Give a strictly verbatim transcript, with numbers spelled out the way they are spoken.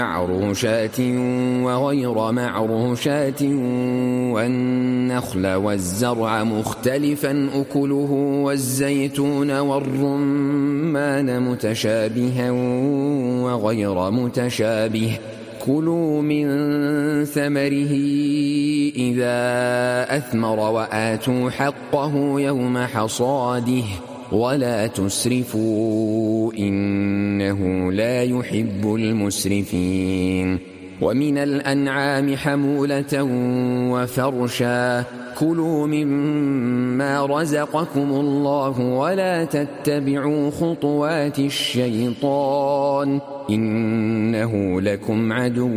معروشات وغير معروشات والنخل والزرع مختلفا أكله والزيتون والرمان متشابها وغير متشابه كلوا من ثمره إذا أثمر وآتوا حقه يوم حصاده ولا تسرفوا إنه لا يحب المسرفين ومن الأنعام حمولة وفرشا كلوا مما رزقكم الله ولا تتبعوا خطوات الشيطان إنه لكم عدو